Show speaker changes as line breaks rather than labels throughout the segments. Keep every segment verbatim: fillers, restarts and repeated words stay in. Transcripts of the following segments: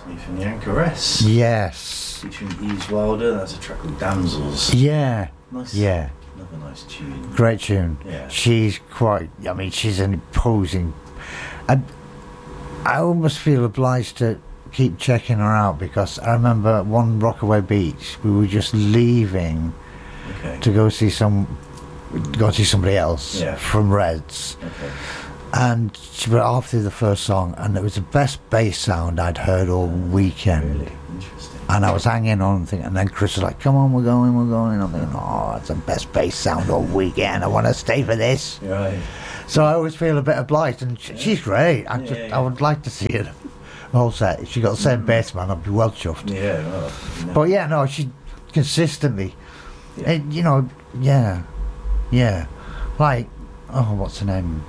Ethan Yankeres.
Yes.
Featuring Eves Wilder. That's a track called Damsels.
Yeah.
Nice.
Yeah.
Another nice tune.
Great tune.
Yeah.
She's quite, I mean, she's an imposing. And I almost feel obliged to keep checking her out because I remember one Rockaway Beach, we were just leaving
Okay.
to go see some, go see somebody else
Yeah.
from Reds.
Okay.
And she went off through the first song, and it was the best bass sound I'd heard all weekend.
Really interesting.
And I was hanging on, thinking, and then Chris was like, "Come on, we're going, we're going." And I'm thinking, "Oh, it's the best bass sound all weekend. I want to stay for this."
Right.
So I always feel a bit obliged, and sh-
Yeah.
she's great. I
Yeah,
just,
yeah.
I would like to see it the whole set. If she got the same bass man, I'd be well chuffed.
Yeah. Well, you know.
But yeah, no, she consistently,
Yeah.
eh, you know, yeah, yeah, like, oh, what's her name?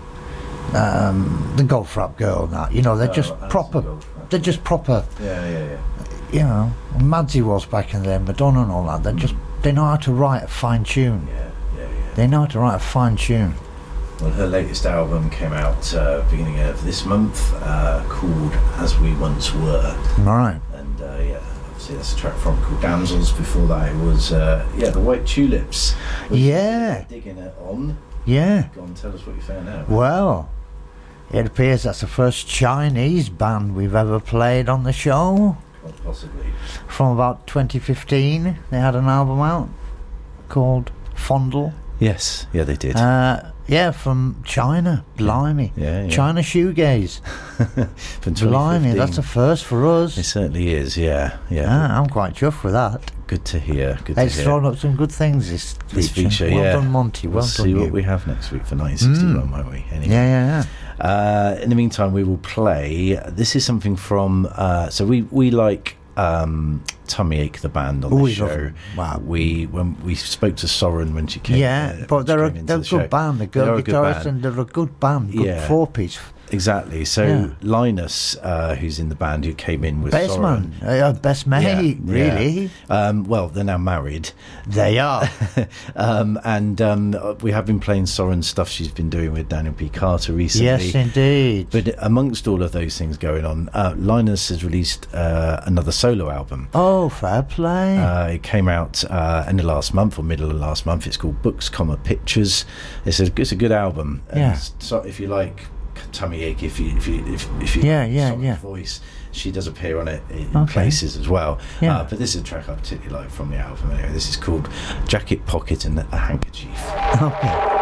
Um, the Goldfrapp girl. Now, you know, they're
Oh,
just
Alison
proper.
Goldfrapp.
They're just proper.
Yeah, yeah, yeah.
You know, Madsy was back in there, Madonna and all that. They just they know how to write a fine tune.
Yeah, yeah, yeah.
They know how to write a fine tune.
Well, her latest album came out uh, beginning of this month, uh, called As We Once Were.
Right.
And uh, yeah, obviously that's a track from it called Damsels. Before that it was, uh, yeah, The White Tulips. Which
Yeah.
you're digging it on.
Yeah.
Go on, tell us what you found out.
Well, it appears that's the first Chinese band we've ever played on the show.
Quite possibly.
From about twenty fifteen, they had an album out called Fondle.
Yes, yeah, they did.
Uh, yeah, from China. Blimey.
Yeah, yeah.
China shoegaze.
From
Blimey, that's a first for us.
It certainly is, yeah, yeah.
Ah, I'm quite chuffed with that.
Good to hear. Good
It's
to hear.
thrown up some good things this,
This
feature.
feature,
well
yeah.
done, Monty.
We'll
Well
see
done,
what
you.
we have next week for nineteen sixty-one,
Mm.
won't we? Anyway.
Yeah, yeah, yeah.
Uh, in the meantime, we will play. This is something from. Uh, so we we like um, Tummy Ache, the band on
Oh,
the
we
show.
love them. Wow.
We when we spoke to Soren when she came.
Yeah,
uh,
but
when she
they're a,
came into
they're a
the show.
good band. The
They
girl
are a good
guitarist
band.
and they're a good band. Good
Yeah.
four-piece.
Exactly. So
Yeah.
Linus, uh, who's in the band, who came in with
Best
Soren.
man. Uh, best mate,
Yeah,
really.
yeah. Um, well, they're now married.
They are.
um, and um, we have been playing Soren's stuff she's been doing with Daniel P. Carter recently.
Yes, indeed.
But amongst all of those things going on, uh, Linus has released uh, another solo album.
Oh, fair play.
Uh, it came out uh, end of last month or middle of last month. It's called Books, comma Pictures. It's a it's a good album. And
Yeah.
So if you like Tummy Ache, if you if you if, if you
Yeah, yeah,
Soren's
yeah.
voice, she does appear on it in
Okay.
places as well.
Yeah.
Uh, but this is a track I particularly like from the album. Anyway, this is called Jacket Pocket and a Handkerchief.
Okay.